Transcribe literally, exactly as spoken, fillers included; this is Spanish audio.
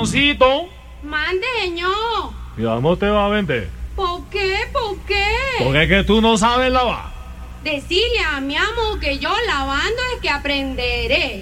Ramoncito. Mande, señor. ¿Y vamos te va a vender? ¿Por qué? ¿Por qué? Porque es que tú no sabes lavar. Decirle a mi amo que yo lavando es que aprenderé.